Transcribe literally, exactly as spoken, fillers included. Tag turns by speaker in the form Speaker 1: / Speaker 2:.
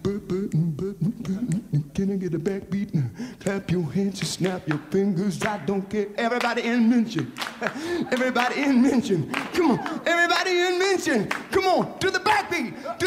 Speaker 1: Can I get a backbeat? Clap your hands, just snap your fingers. I don't care. Everybody in Mention. Everybody in Mention. Come on. Everybody in Mention. Come on. To the backbeat. To